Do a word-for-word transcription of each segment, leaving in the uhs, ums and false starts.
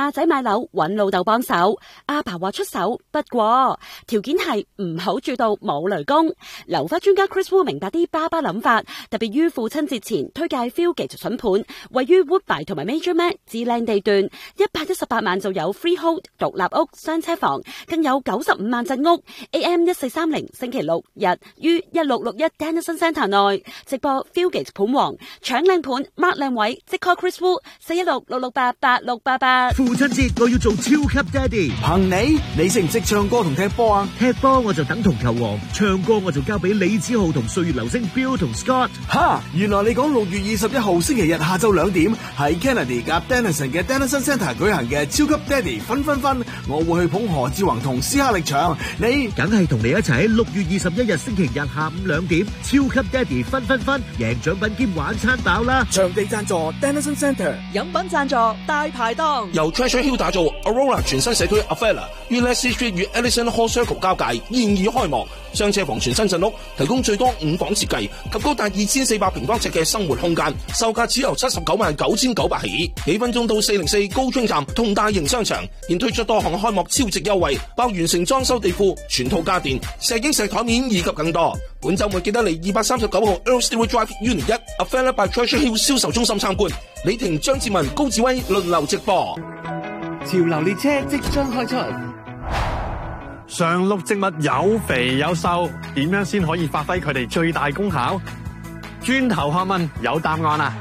阿仔買樓揾老豆幫手，阿爸話出手，不過條件係唔好住到冇雷公。樓花專家 Chris Wu 明白啲爸爸諗法，特別於父親節前推介 Fieldgate 筍盤，位於 Woodbine 同埋 Major Mac 至靚地段，一百一十八萬就有 freehold 獨立屋雙車房，更有九十五萬鎮屋。A M 一四三零星期六日於一六六一 Dennison Centre 內直播 Fieldgate 盤王，搶靚盤 mark 靚位，即 call Chris Wu 四一六六六八八六八八。 父親節我要做超級爹哋， 憑你，你識唔識唱歌同踢波啊？ 踢波我就等同球王，唱歌我就交俾李子浩同歲月流星 Bill 同 Scott。 哈，原來你講六月二十一號星期日下晝兩點喺 Kennedy 夾 Dennison 嘅 Dennison Centre 舉行嘅超級爹哋分分分，我會去捧何志宏同斯克力場，你梗係同你一齊喺六月二十一日星期日下午兩點超級爹哋分分分，贏獎品兼玩餐飽啦！ 場地贊助 Dennison Centre， 飲品贊助大排檔， 由 Treasure Hill 打造 Aurora 全新社區 Avella 於 Leslie Street 與 Ellison Hall Circle 交界，現已開幕。雙車房全新鎮屋，提供最多五房設計及高達二千四百平方尺嘅生活空間，售價只由七十九萬九千九百起。幾分鐘到四零四高中站同大型商場，現推出多項開幕超值優惠，包完成裝修地庫、全套家電、石英石台面以及更多。本週末記得嚟二百三十九號 Earl Stewart Drive Unit 一 Avella by Treasure Hill 銷售中心參觀。李婷、張志文、高志威輪流直播。 潮流列車即將開出。 常綠植物有肥有瘦，點樣先可以發揮佢哋最大功效？轉頭學問有答案啦！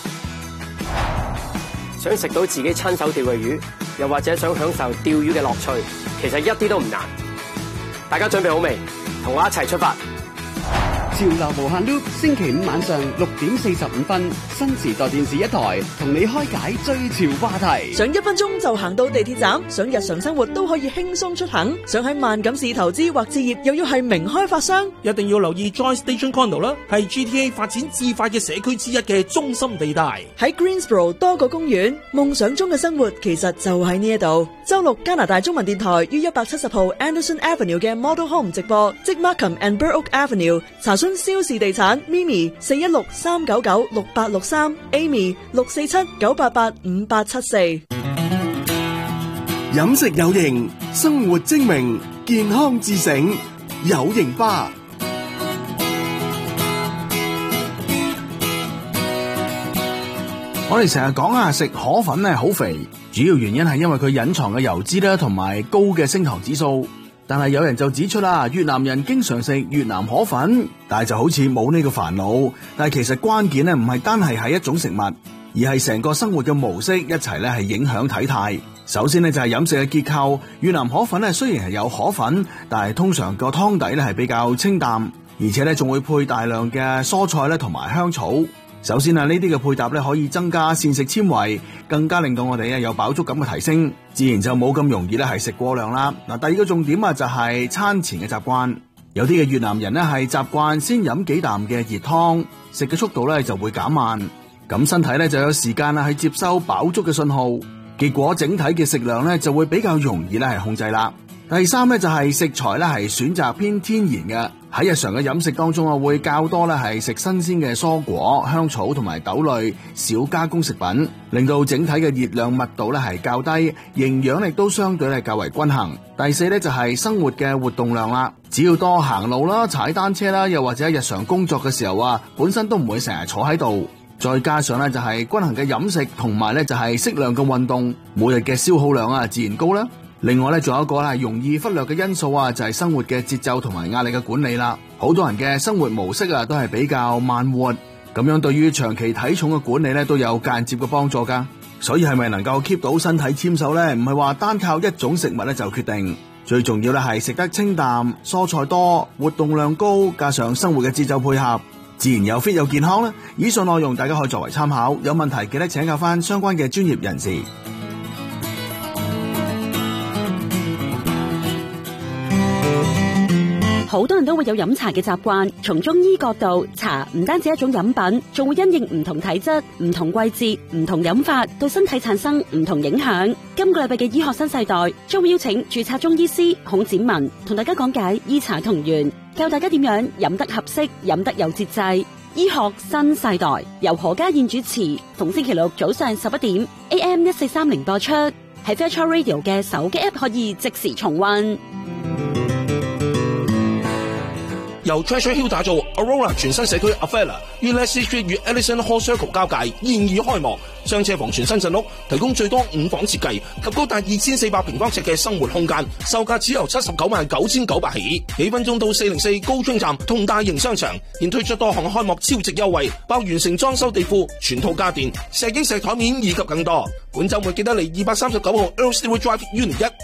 想食到自己親手釣嘅魚，又或者想享受釣魚嘅樂趣，其實一啲都唔難。大家準備好未？同我一齊出發！ 潮流無限 loop， 星期五晚上六點四十五分，新時代電視一台同你開解最潮話題。 想一分鐘就行到地鐵站，想日常生活都可以輕鬆出行，想喺萬錦市投資或置業，又要係名開發商， 一定要留意 Joy Station Condo 啦，係 G T A 發展至快嘅社區之一嘅中心地帶。 喺 Greensboro 多個公園，夢想中嘅生活其實就喺呢一度。周六加拿大中文電台於一百七十號 Anderson Avenue 嘅 Model Home 直播，即 Markham and Burr Oak Avenue。查詢蕭氏地產 Mimi 四一六三九九六八六三 Amy 六四七九八八五八七四。 飲食有型，生活精明，健康自醒，有型吧。我哋成日講啊，食河粉咧好肥，主要原因係因為佢隱藏嘅油脂啦，同埋高嘅升糖指數。但係有人就指出啦，越南人經常食越南河粉，但係就好似冇呢個煩惱。但係其實關鍵咧唔係單係係一種食物，而係成個生活嘅模式一齊咧係影響體態。首先呢，就係飲食嘅結構，越南河粉咧雖然係有河粉，但係通常個湯底咧係比較清淡，而且咧仲會配大量嘅蔬菜咧同埋香草。首先啊，呢啲嘅配搭咧可以增加膳食纖維，更加令到我哋啊有飽足感嘅提升，自然就冇咁容易咧係食過量啦。嗱，第二個重點啊就係餐前嘅習慣，有啲嘅越南人咧係習慣先飲幾啖嘅熱湯，食嘅速度咧就會減慢，咁身體咧就有時間啦去接收飽足嘅信號，結果整體嘅食量咧就會比較容易咧係控制啦。第三咧就係食材咧係選擇偏天然嘅，喺日常嘅飲食當中啊會較多咧係食新鮮嘅蔬果、香草同埋豆類，少加工食品，令到整體嘅熱量密度咧係較低，營養力都相對係較為均衡。第四咧就係生活嘅活動量啦，只要多行路啦、踩單車啦，又或者日常工作嘅時候啊，本身都唔會成日坐喺度。再加上咧就係均衡嘅飲食，同埋咧就係適量嘅運動，每日嘅消耗量啊自然高啦。另外咧，仲有一個係容易忽略嘅因素啊，就係生活嘅節奏同埋壓力嘅管理啦。好多人嘅生活模式啊，都係比較慢活，咁樣對於長期體重嘅管理咧，都有間接嘅幫助噶。所以係咪能夠 keep 到身體纖瘦咧？唔係話單靠一種食物咧就決定，最重要咧係食得清淡、蔬菜多、活動量高，加上生活嘅節奏配合，自然有 fit 有健康啦。以上內容大家可以作為參考，有問題記得請教翻相關嘅專業人士。 好多人都會有飲茶嘅習慣，從中醫角度，茶唔單止一種飲品，仲會因應唔同體質、唔同季節、唔同飲法，對身體產生唔同影響。今個禮拜嘅醫學新世代將會邀請註冊中醫師孔展文同大家講解醫茶同源，教大家點樣飲得合適、飲得有節制。醫學新世代由何家燕主持，逢星期六早上十一點 A M 一四三零播出，喺喺 Virtual Radio 嘅手機 App 可以即時重溫。 由 Treasure Hill 打造 Aurora 全新社區 Avella 於 Leslie Street 與 Ellison Hall Circle 交界現已開幕，雙車房全新鎮屋，提供最多五房設計及高達二千四百平方尺嘅生活空間，售價只由七十九萬九千九百起。幾分鐘到四零四高津站同大型商場現推出多項開幕超值優惠，包完成裝修地庫、全套家電、石英石台面以及更多。本週末記得嚟二百三十九號 Earl Stewart Drive Unit 一。